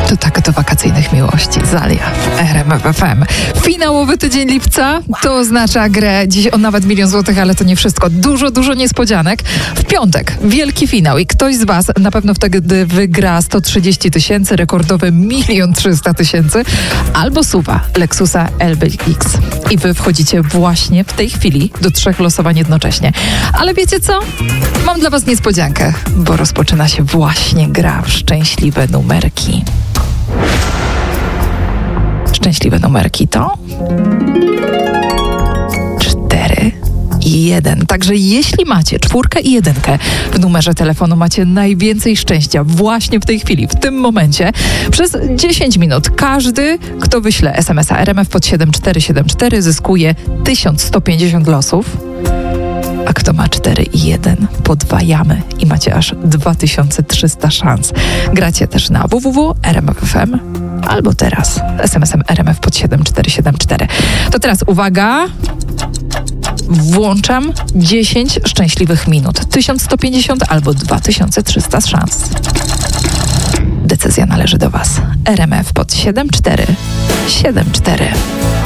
To tak do wakacyjnych miłości. Zalia, RMF FM. Finałowy tydzień lipca to oznacza grę dziś o nawet 1 000 000 złotych, ale to nie wszystko. Dużo niespodzianek. W piątek wielki finał i ktoś z was na pewno wtedy wygra 130 000, rekordowe 1 300 000 albo SUV-a Lexusa LBX. I wy wchodzicie właśnie w tej chwili do 3 losowań jednocześnie. Ale wiecie co? Mam dla was niespodziankę, bo rozpoczyna się właśnie gra w szczęśliwe numerki. Szczęśliwe numerki to 4 i 1. Także jeśli macie 4 i 1 w numerze telefonu, macie najwięcej szczęścia właśnie w tej chwili, w tym momencie. Przez 10 minut każdy, kto wyśle SMS-a RMF pod 7474, zyskuje 1150 losów. A kto ma 4 i 1, podwajamy i macie aż 2300 szans. Gracie też na www.rmf.fm albo teraz SMS-em RMF pod 7474. To teraz uwaga, włączam 10 szczęśliwych minut. 1150 albo 2300 szans. Decyzja należy do was. RMF pod 7474.